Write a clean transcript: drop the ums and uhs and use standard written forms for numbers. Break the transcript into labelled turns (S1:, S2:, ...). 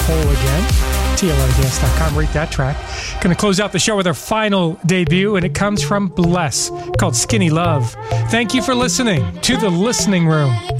S1: Whole Again. TLRDS.com. Rate that track. Going to close out the show with our final debut, and it comes from Bless, called Skinny Love. Thank you for listening to The Listening Room.